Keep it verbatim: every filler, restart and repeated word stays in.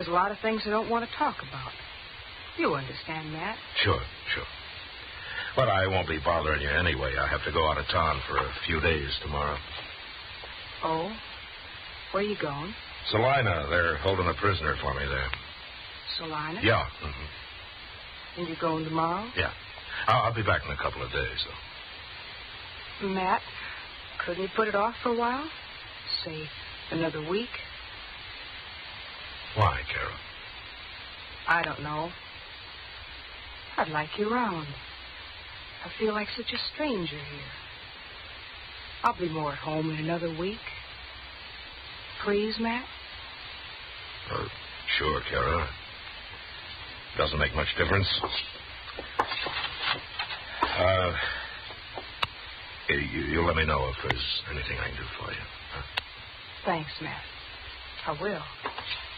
a lot of things I don't want to talk about. You understand, Matt? Sure, sure. But I won't be bothering you anyway. I have to go out of town for a few days tomorrow. Oh? Where are you going? Salina. They're holding a prisoner for me there. Salina? Yeah. Mm-hmm. And you're going tomorrow? Yeah. I'll, I'll be back in a couple of days, though. Matt, couldn't you put it off for a while? Say, another week? Why, Carol? I don't know. I'd like you around. I feel like such a stranger here. I'll be more at home in another week. Please, Matt? Uh, sure, Carol. Doesn't make much difference. Uh, you, you'll let me know if there's anything I can do for you. Huh? Thanks, Matt. I will.